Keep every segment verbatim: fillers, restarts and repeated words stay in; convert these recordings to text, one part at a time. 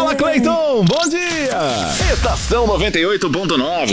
Fala, Cleiton, bom dia! Estação noventa e oito ponto nove.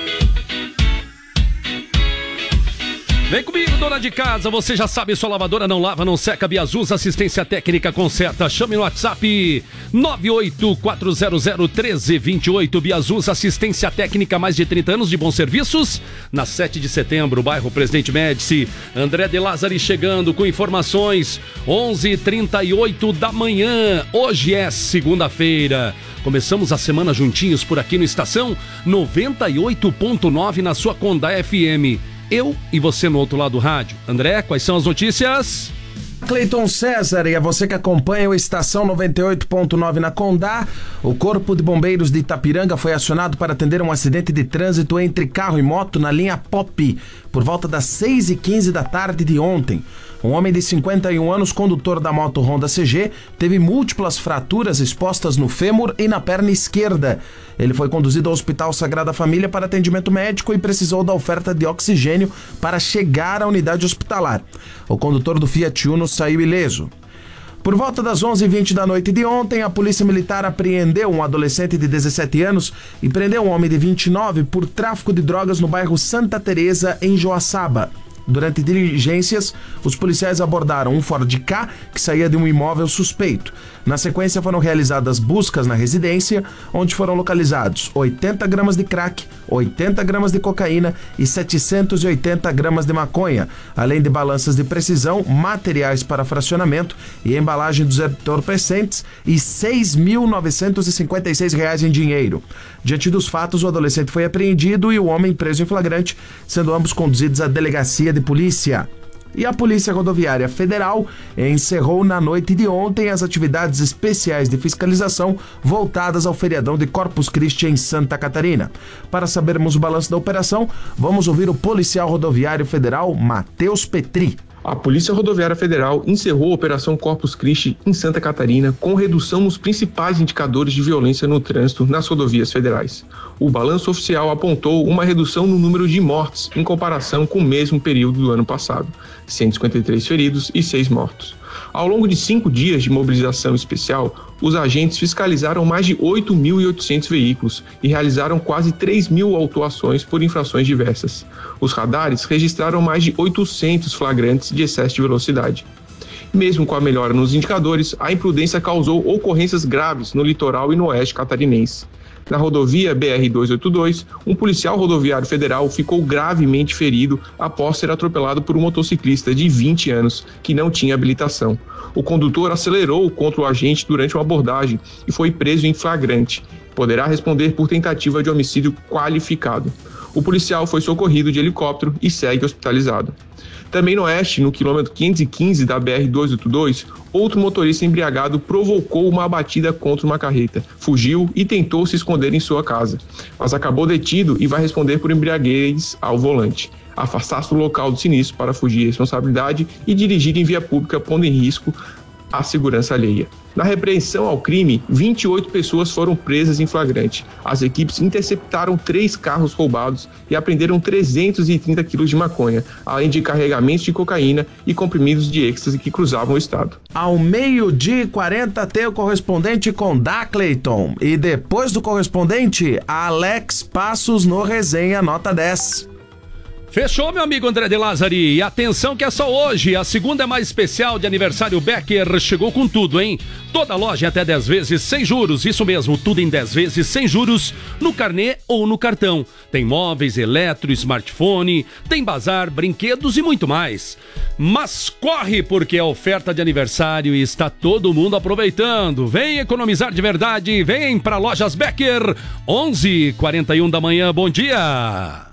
Vem comigo, dona de casa, você já sabe, sua lavadora não lava, não seca, Biazus, assistência técnica conserta, chame no WhatsApp nove oito quatro zero zero um três dois oito, Biazus, assistência técnica, mais de trinta anos de bons serviços, na sete de setembro, bairro Presidente Médici. André de Lázari chegando com informações, onze e trinta e oito da manhã, hoje é segunda-feira. Começamos a semana juntinhos por aqui no Estação noventa e oito ponto nove na sua Condá F M. Eu e você no outro lado do rádio. André, quais são as notícias? Cleiton César, e a você que acompanha o Estação noventa e oito ponto nove na Condá, o Corpo de Bombeiros de Itapiranga foi acionado para atender um acidente de trânsito entre carro e moto na linha Pop, por volta das seis e quinze da tarde de ontem. Um homem de cinquenta e um anos, condutor da moto Honda C G, teve múltiplas fraturas expostas no fêmur e na perna esquerda. Ele foi conduzido ao Hospital Sagrada Família para atendimento médico e precisou da oferta de oxigênio para chegar à unidade hospitalar. O condutor do Fiat Uno saiu ileso. Por volta das onze e vinte da noite de ontem, a Polícia Militar apreendeu um adolescente de dezessete anos e prendeu um homem de vinte e nove por tráfico de drogas no bairro Santa Teresa, em Joaçaba. Durante diligências, os policiais abordaram um Ford Ka que saía de um imóvel suspeito. Na sequência, foram realizadas buscas na residência, onde foram localizados oitenta gramas de crack, oitenta gramas de cocaína e setecentos e oitenta gramas de maconha, além de balanças de precisão, materiais para fracionamento e embalagem dos entorpecentes e seis mil novecentos e cinquenta e seis reais em dinheiro. Diante dos fatos, o adolescente foi apreendido e o homem preso em flagrante, sendo ambos conduzidos à delegacia de polícia. E a Polícia Rodoviária Federal encerrou na noite de ontem as atividades especiais de fiscalização voltadas ao feriadão de Corpus Christi em Santa Catarina. Para sabermos o balanço da operação, vamos ouvir o policial rodoviário federal Matheus Petri. A Polícia Rodoviária Federal encerrou a Operação Corpus Christi em Santa Catarina com redução nos principais indicadores de violência no trânsito nas rodovias federais. O balanço oficial apontou uma redução no número de mortes em comparação com o mesmo período do ano passado, cento e cinquenta e três feridos e seis mortos. Ao longo de cinco dias de mobilização especial, os agentes fiscalizaram mais de oito mil e oitocentos veículos e realizaram quase três mil autuações por infrações diversas. Os radares registraram mais de oitocentos flagrantes de excesso de velocidade. Mesmo com a melhora nos indicadores, a imprudência causou ocorrências graves no litoral e no oeste catarinense. Na rodovia B R duzentos e oitenta e dois, um policial rodoviário federal ficou gravemente ferido após ser atropelado por um motociclista de vinte anos que não tinha habilitação. O condutor acelerou contra o agente durante uma abordagem e foi preso em flagrante. Poderá responder por tentativa de homicídio qualificado. O policial foi socorrido de helicóptero e segue hospitalizado. Também no oeste, no quilômetro quinhentos e quinze da B R duzentos e oitenta e dois, outro motorista embriagado provocou uma batida contra uma carreta, fugiu e tentou se esconder em sua casa, mas acabou detido e vai responder por embriaguez ao volante. Afastar-se do local do sinistro para fugir de responsabilidade e dirigir em via pública, pondo em risco a segurança alheia. Na repreensão ao crime, vinte e oito pessoas foram presas em flagrante. As equipes interceptaram três carros roubados e apreenderam trezentos e trinta quilos de maconha, além de carregamentos de cocaína e comprimidos de êxtase que cruzavam o estado. Ao meio-dia e quarenta tem o correspondente Condá, Cleiton. E depois do correspondente, Alex Passos no Resenha Nota dez. Fechou, meu amigo André de Lázari. E atenção que é só hoje. A segunda é mais especial de aniversário Becker. Chegou com tudo, hein? Toda loja até dez vezes sem juros. Isso mesmo, tudo em dez vezes sem juros no carnê ou no cartão. Tem móveis, eletro, smartphone, tem bazar, brinquedos e muito mais. Mas corre, porque é oferta de aniversário e está todo mundo aproveitando. Vem economizar de verdade. Vem para Lojas Becker. onze e quarenta e um da manhã. Bom dia.